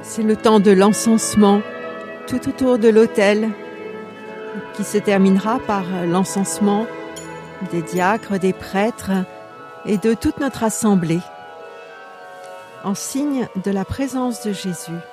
C'est le temps de l'encensement tout autour de l'autel qui se terminera par l'encensement des diacres, des prêtres et de toute notre assemblée en signe de la présence de Jésus.